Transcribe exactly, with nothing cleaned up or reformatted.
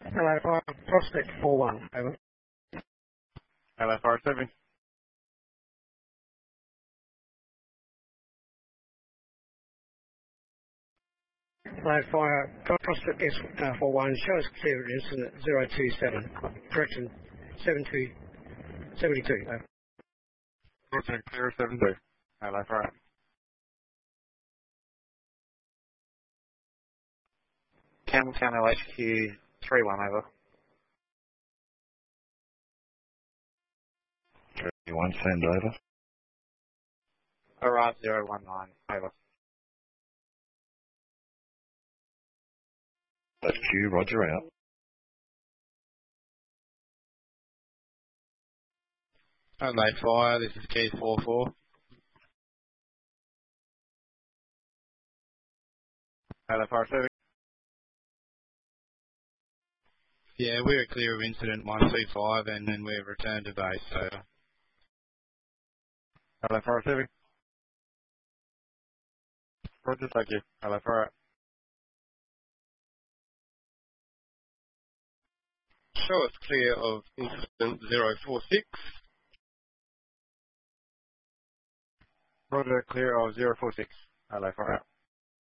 Hello, fire, Prospect four one, over. Hello, Fire seven. Hello, fire, Prospect S four one, show us clear at incident zero two seven, correction, seven two, seventy-two, over. Prospect clear seven two. Hello, Fire. Campbelltown L H Q three one, over. three one, send over. Arrive zero one nine, over. That's Q, roger out. Hello, Fire, this is Keith four four. Hello, Fire seven. Yeah, we're clear of incident one two five and then we've returned to base, over. Hello, Fire seven. Roger, thank you. Hello, Fire. Show us clear of incident zero four six. Roger, clear of zero four six. Hello, Fire.